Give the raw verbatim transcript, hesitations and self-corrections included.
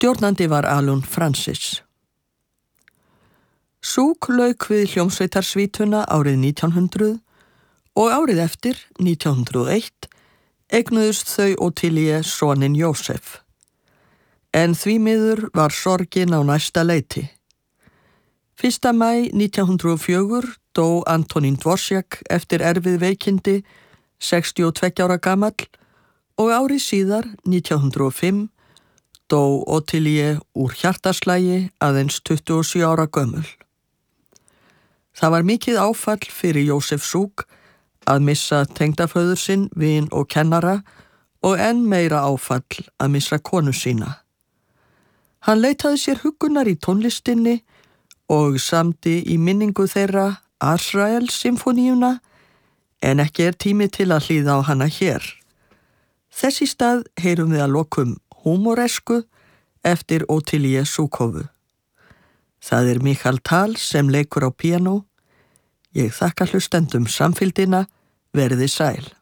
Stjórnandi var Alun Francis. Súk lauk við hljómsveitarsvítuna árið nítján hundruð og árið eftir, nítján hundruð og eitt, eignuðust þau Ottilie soninn Jósef. En því miður var sorgin á næsta leiti. fyrsta maí nítján hundruð og fjögur dó Antonín Dvořák eftir erfið veikindi, sextíu og tveggja ára gamall, og árið síðar, nítján hundruð og fimm, dó Ottilie úr hjartaslagi aðeins tuttugu og sjö ára gömul. Það var mikið áfall fyrir Jósef Súk að missa tengdaföður sinn, vin og kennara og enn meira áfall að missa konu sína. Hann leitaði sér huggunar í tónlistinni og samdi í minningu þeirra Azrael-symfóníuna, en ekki er tími til að hlýða á hana hér. Þess í stað heyrum við að lokum húmoresku eftir Ottilie Súkovu. Það er Michal Tal sem leikur á píanó. Ég þakka hlustendum samfylgdina, verið sæl.